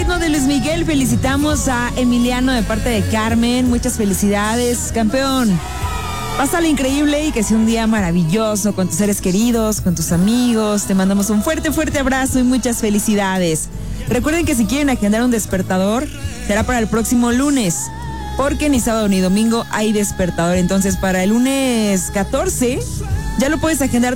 ritmo de Luis Miguel, felicitamos a Emiliano de parte de Carmen. Muchas felicidades, campeón. Pásale increíble y que sea un día maravilloso con tus seres queridos, con tus amigos. Te mandamos un fuerte, fuerte abrazo y muchas felicidades. Recuerden que si quieren agendar un despertador, será para el próximo lunes, porque ni sábado ni domingo hay despertador. Entonces, para el lunes 14, ya lo puedes agendar